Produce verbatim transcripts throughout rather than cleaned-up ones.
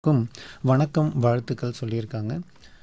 க்கும் வணக்கம், வாழ்த்துக்கள் சொல்லியிருக்காங்க.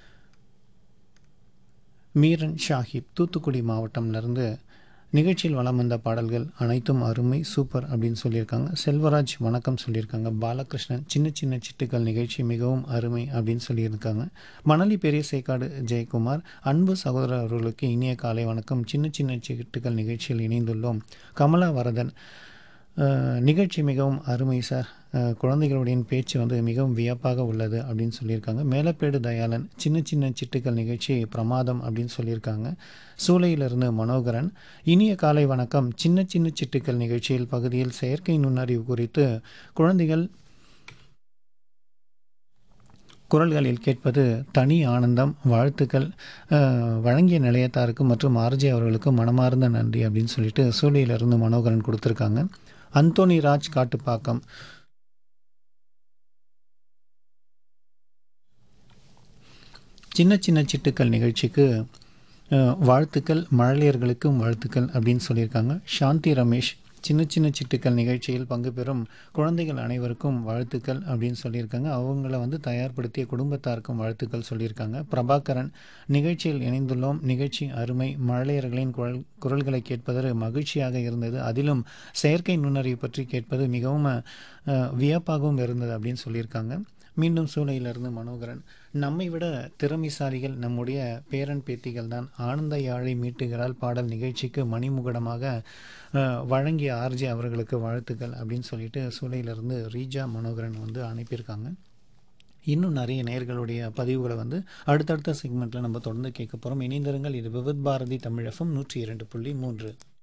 மீரன் ஷாஹிப் தூத்துக்குடி மாவட்டம்லேருந்து நிகழ்ச்சியில் வலம் வந்த பாடல்கள் அனைத்தும் அருமை, சூப்பர் அப்படின்னு சொல்லியிருக்காங்க. செல்வராஜ் வணக்கம் சொல்லியிருக்காங்க. பாலகிருஷ்ணன் சின்ன சின்ன சிட்டுக்கள் நிகழ்ச்சி மிகவும் அருமை அப்படின்னு சொல்லியிருக்காங்க. மணலி பெரிய சேக்காடு ஜெயக்குமார் அன்பு சகோதரர் அவர்களுக்கு இனிய காலை வணக்கம். சின்ன சின்ன சிட்டுக்கள் நிகழ்ச்சியில் இணைந்துள்ளோம். கமலா வரதன் அஹ், நிகழ்ச்சி மிகவும் அருமை சார். அஹ், குழந்தைகளுடைய பேச்சு வந்து மிகவும் வியப்பாக உள்ளது அப்படின்னு சொல்லியிருக்காங்க. மேலப்பேடு தயாளன் சின்ன சின்ன சிட்டுக்கள் நிகழ்ச்சி பிரமாதம் அப்படின்னு சொல்லியிருக்காங்க. சூளையிலிருந்து மனோகரன் இனிய காலை வணக்கம். சின்ன சின்ன சிட்டுக்கள் நிகழ்ச்சியில் பகுதியில் செயற்கை நுண்ணறிவு குறித்து குழந்தைகள் குரல்களில் கேட்பது தனி ஆனந்தம். வாழ்த்துக்கள். அஹ், வழங்கிய நிலையத்தாருக்கு மற்றும் ஆர்ஜே அவர்களுக்கு மனமார்ந்த நன்றி அப்படின்னு சொல்லிட்டு சூளையிலிருந்து மனோகரன் கொடுத்துருக்காங்க. அந்தோனி ராஜ் காட்டுப்பாக்கம் சின்ன சின்ன சிட்டுக்கள் நிகழ்ச்சிக்கு அஹ், வாழ்த்துக்கள், மழலையர்களுக்கும் வாழ்த்துக்கள் அப்படின்னு சொல்லியிருக்காங்க. சாந்தி ரமேஷ் சின்ன சின்ன சிட்டுக்கள் நிகழ்ச்சியில் பங்கு பெறும் குழந்தைகள் அனைவருக்கும் வாழ்த்துக்கள் அப்படின்னு சொல்லியிருக்காங்க. அவங்கள வந்து தயார்படுத்திய குடும்பத்தாருக்கும் வாழ்த்துக்கள் சொல்லியிருக்காங்க. பிரபாகரன் நிகழ்ச்சியில் இணைந்துள்ளோம். நிகழ்ச்சி அருமை. மழலையர்களின் குரல் குரல்களை கேட்பது மகிழ்ச்சியாக இருந்தது. அதிலும் செயற்கை நுண்ணறிவு பற்றி கேட்பது மிகவும் அஹ், வியப்பாகவும் இருந்தது அப்படின்னு சொல்லியிருக்காங்க. மீண்டும் சூளையிலிருந்து மனோகரன் நம்மை விட திறமைசாலிகள் நம்முடைய பேரன் பேத்திகள் தான். ஆனந்த யாழை மீட்டுகிறாள் பாடல் நிகழ்ச்சிக்கு மணிமுகடமாக அஹ், வழங்கிய ஆர்ஜே அவர்களுக்கு வாழ்த்துக்கள் அப்படின்னு சொல்லிட்டு சூளையிலிருந்து ரீஜா மனோகரன் வந்து அனுப்பியிருக்காங்க. இன்னும் நிறைய நேயர்களுடைய பதிவுகளை வந்து அடுத்தடுத்த செக்மெண்ட்டில் நம்ம தொடர்ந்து கேட்க போகிறோம். இணைந்திருங்கள். இது விவித் பாரதி தமிழ் எஃப்எம் நூற்றி இரண்டு புள்ளி மூன்று.